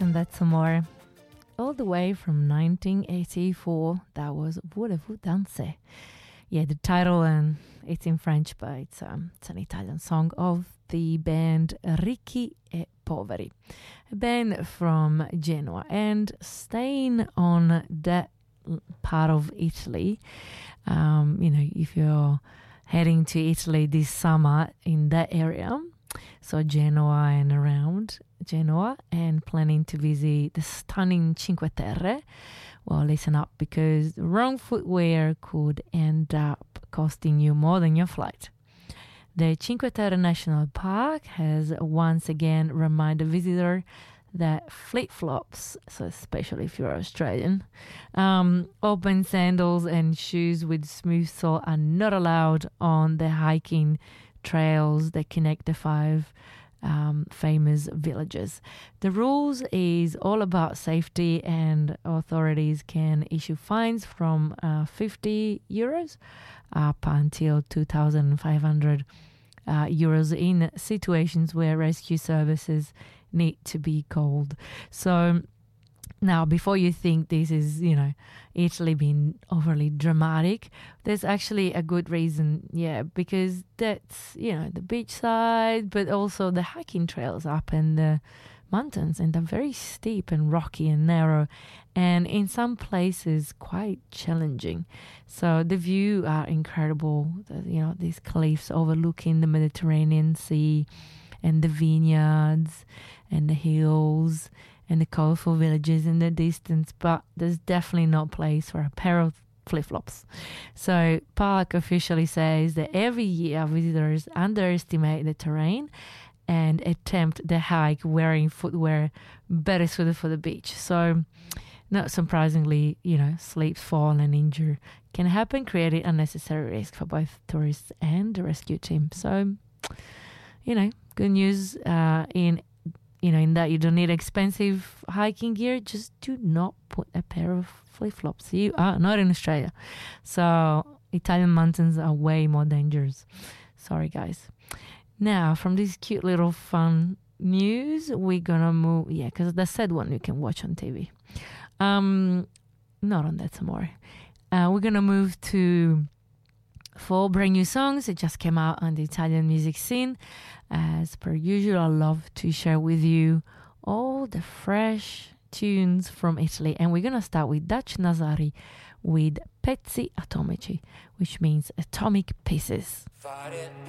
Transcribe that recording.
and that's some more. All the way from 1984, that was Voulez-vous danser? Yeah, the title, and it's in French, but it's an Italian song of the band Ricchi e Poveri, a band from Genoa. And staying on that part of Italy, if you're heading to Italy this summer in that area, so Genoa and around Genoa, and planning to visit the stunning Cinque Terre, well, listen up, because the wrong footwear could end up costing you more than your flight. The Cinque Terre National Park has once again reminded visitor that flip-flops, so especially if you're Australian, open sandals and shoes with smooth sole are not allowed on the hiking trails that connect the five famous villages. The rules is all about safety, and authorities can issue fines from 50 euros up until 2,500 euros in situations where rescue services need to be called. So now, before you think this is, Italy being overly dramatic, there's actually a good reason, because that's, the beach side, but also the hiking trails up in the mountains, and they're very steep and rocky and narrow, and in some places quite challenging. So the view are incredible, these cliffs overlooking the Mediterranean Sea and the vineyards and the hills and the colorful villages in the distance, but there's definitely no place for a pair of flip-flops. So park officially says that every year visitors underestimate the terrain and attempt the hike wearing footwear better suited for the beach. So not surprisingly, slips, fall and injury can happen, creating unnecessary risk for both tourists and the rescue team. So, good news in that you don't need expensive hiking gear. Just do not put a pair of flip-flops. You are not in Australia. So Italian mountains are way more dangerous. Sorry, guys. Now, from this cute little fun news, we're going to move... because the sad one you can watch on TV. Not on that some more. We're going to move to 4 brand new songs. It just came out on the Italian music scene. As per usual, I love to share with you all the fresh tunes from Italy. And we're going to start with Dutch Nazari with Pezzi Atomici, which means atomic pieces. Fare